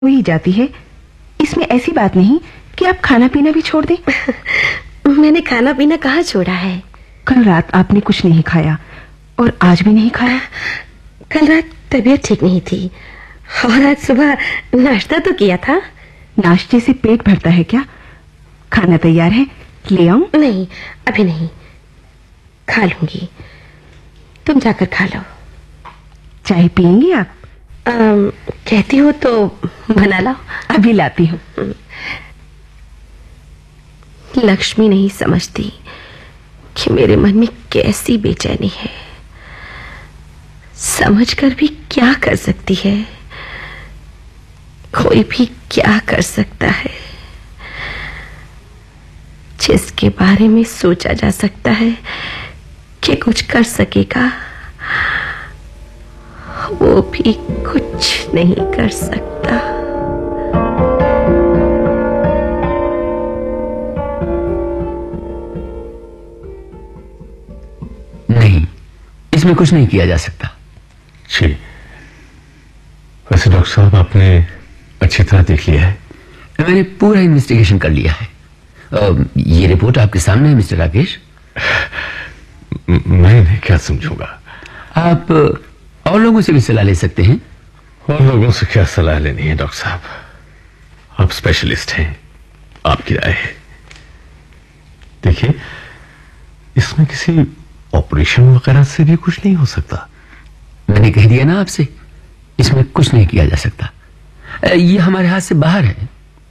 हो ही जाती है। इसमें ऐसी बात नहीं कि आप खाना पीना भी छोड़ दें। मैंने खाना पीना कहाँ छोड़ा है? कल रात आपने कुछ नहीं खाया और आज भी नहीं खाया। कल रात तबीयत ठीक नहीं थी और आज सुबह नाश्ता तो किया था। नाश्ते से पेट भरता है क्या? खाना तैयार है, ले आऊं? नहीं, अभी नहीं, खा लूंगी। तुम जाकर खा लो। चाय पियेंगी आप? कहती हो तो बना लाओ। अभी लाती हूँ। लक्ष्मी नहीं समझती कि मेरे मन में कैसी बेचैनी है। समझकर भी क्या कर सकती है? कोई भी क्या कर सकता है? जिसके बारे में सोचा जा सकता है कि कुछ कर सकेगा, वो भी कुछ नहीं कर सकता। नहीं, इसमें कुछ नहीं किया जा सकता। जी, वैसे डॉक्टर साहब आपने अच्छी तरह देख लिया है? मैंने पूरा इन्वेस्टिगेशन कर लिया है। ये रिपोर्ट आपके सामने है मिस्टर राकेश। मैं इन्हें क्या समझूंगा? आप और लोगों से भी सलाह ले सकते हैं। और लोगों से क्या सलाह लेनी है डॉक्टर साहब? आप स्पेशलिस्ट हैं, आपकी राय है। देखिए, इसमें किसी ऑपरेशन वगैरह से भी कुछ नहीं हो सकता। मैंने कह दिया ना आपसे, इसमें कुछ नहीं किया जा सकता। ये हमारे हाथ से बाहर है।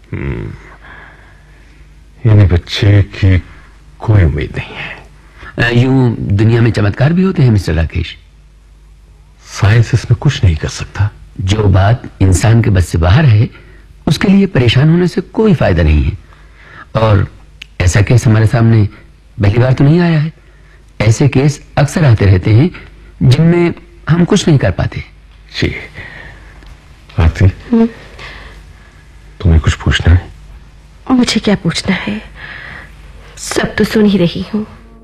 यानी बच्चे की कोई उम्मीद नहीं है। यूं दुनिया में चमत्कार भी होते हैं मिस्टर राकेश। साइंस इसमें कुछ नहीं कर सकता। जो बात इंसान के बस से बाहर है, उसके लिए परेशान होने से कोई फायदा नहीं है। और ऐसा केस हमारे सामने पहली बार तो नहीं आया है। ऐसे केस अक्सर आते रहते हैं जिनमें हम कुछ नहीं कर पाते। जी आरती, तुम्हें कुछ पूछना है? मुझे क्या पूछना है, सब तो सुन ही रही हूं।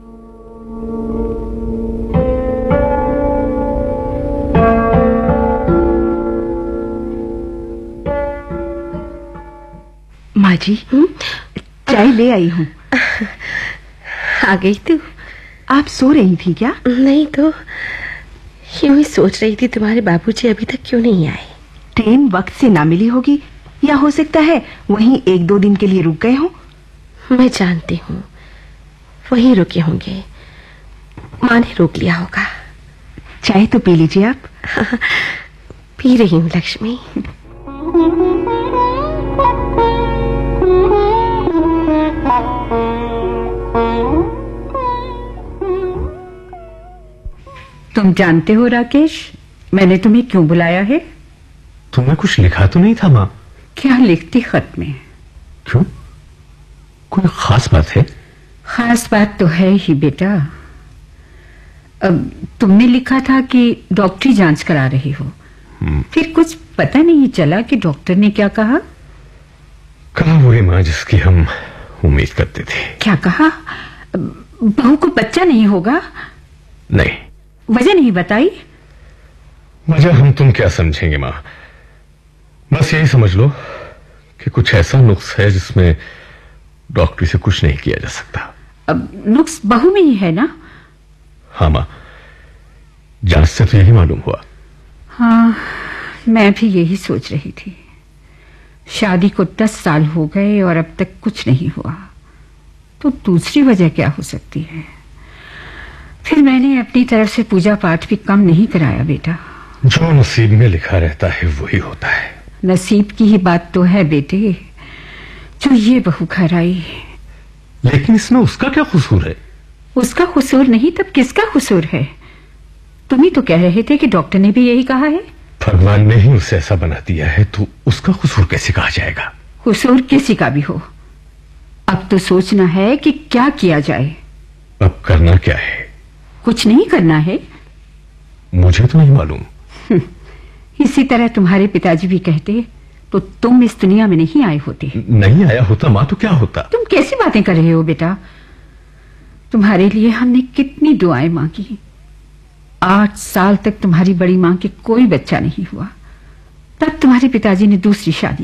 माँ जी, चाय ले आई हूँ। आ गई तू? आप सो रही थी क्या? नहीं तो यूं ही सोच रही थी तुम्हारे बाबूजी अभी तक क्यों नहीं आए। ट्रेन वक्त से ना मिली होगी, या हो सकता है वहीं 1-2 दिन के लिए रुक गए हो। मैं जानती हूँ वहीं रुके होंगे, माँ ने रोक लिया होगा। चाय तो पी लीजिए आप। पी रही हूँ लक्ष्मी। तुम जानते हो राकेश, मैंने तुम्हें क्यों बुलाया है? तुमने कुछ लिखा तो नहीं था माँ? क्या लिखती खत में? क्यों, कोई खास बात है? खास बात तो है ही बेटा। अब तुमने लिखा था कि डॉक्टरी जांच करा रही हो। फिर कुछ पता नहीं चला कि डॉक्टर ने क्या कहा? कहा वही माँ जिसकी हम उम्मीद करते थे। क्या कहा? बहू को बच्चा नहीं होगा? नहीं। वजह नहीं बताई? वजह हम तुम क्या समझेंगे माँ, बस यही समझ लो कि कुछ ऐसा नुक्स है जिसमें डॉक्टरी से कुछ नहीं किया जा सकता। अब नुक्स बहू में ही है ना? हाँ माँ, जांच से तो यही मालूम हुआ। हाँ, मैं भी यही सोच रही थी। शादी को 10 साल हो गए और अब तक कुछ नहीं हुआ, तो दूसरी वजह क्या हो सकती है? फिर मैंने अपनी तरफ से पूजा पाठ भी कम नहीं कराया बेटा। जो नसीब में लिखा रहता है वही होता है। नसीब की ही बात तो है बेटे, जो ये बहू घर आई। लेकिन इसमें उसका क्या कसूर है? उसका कसूर नहीं तब किसका कसूर है? तुम ही तो कह रहे थे कि डॉक्टर ने भी यही कहा है। भगवान ने ही उसे ऐसा बना दिया है, तो उसका कसूर कैसे कहा जाएगा? कसूर किसी का भी हो, अब तो सोचना है कि क्या किया जाए। अब करना क्या है? कुछ नहीं करना है। मुझे तो नहीं मालूम। इसी तरह तुम्हारे पिताजी भी कहते तो तुम इस दुनिया में नहीं आए होते। नहीं आया होता माँ तो क्या होता? तुम कैसी बातें कर रहे हो बेटा? तुम्हारे लिए हमने कितनी दुआएं मांगी। 8 साल तक तुम्हारी बड़ी मां के कोई बच्चा नहीं हुआ, तब तुम्हारे पिताजी ने दूसरी शादी